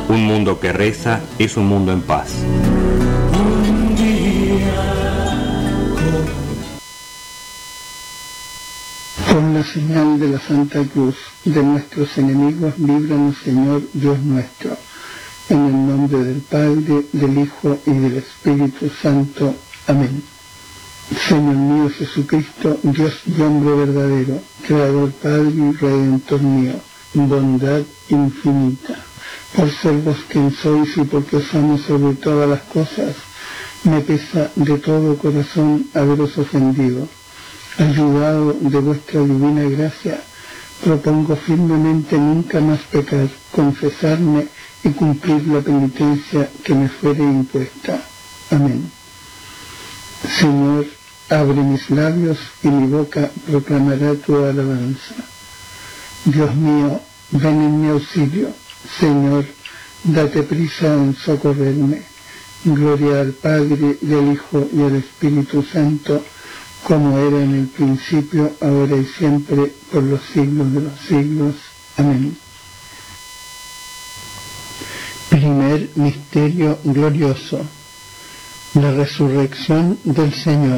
Un mundo que reza es un mundo en paz. Por la señal de la Santa Cruz de nuestros enemigos, líbranos, Señor Dios nuestro. En el nombre del Padre, del Hijo y del Espíritu Santo. Amén. Señor mío Jesucristo, Dios y hombre verdadero, Creador, Padre y Redentor mío, bondad infinita. Por ser vos quien sois y porque os amo sobre todas las cosas, me pesa de todo corazón haberos ofendido. Ayudado de vuestra divina gracia, propongo firmemente nunca más pecar, confesarme y cumplir la penitencia que me fuere impuesta. Amén. Señor, abre mis labios y mi boca proclamará tu alabanza. Dios mío, ven en mi auxilio. Señor, date prisa en socorrerme. Gloria al Padre, y al Hijo, y al Espíritu Santo, como era en el principio, ahora y siempre, por los siglos de los siglos. Amén. Primer misterio glorioso: la resurrección del Señor.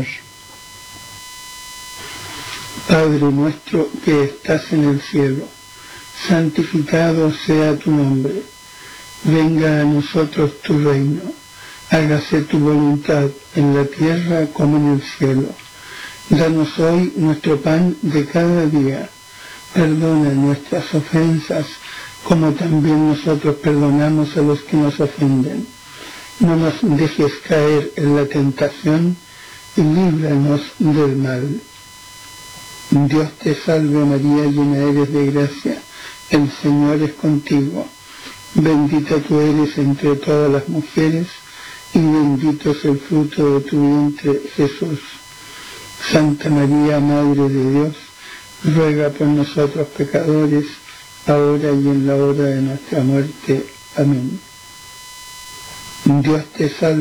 Padre nuestro que estás en el cielo, santificado sea tu nombre. Venga a nosotros tu reino. Hágase tu voluntad en la tierra como en el cielo. Danos hoy nuestro pan de cada día. Perdona nuestras ofensas, como también nosotros perdonamos a los que nos ofenden. No nos dejes caer en la tentación y líbranos del mal. Dios te salve María, llena eres de gracia, el Señor es contigo. Bendita tú eres entre todas las mujeres, y bendito es el fruto de tu vientre, Jesús. Santa María, Madre de Dios, ruega por nosotros pecadores, ahora y en la hora de nuestra muerte. Amén. Dios te salve